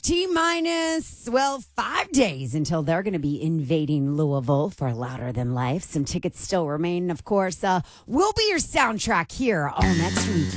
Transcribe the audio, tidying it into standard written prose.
T-minus, 5 days until they're going to be invading Louisville for Louder Than Life. Some tickets still remain, of course. We'll be your soundtrack here all next week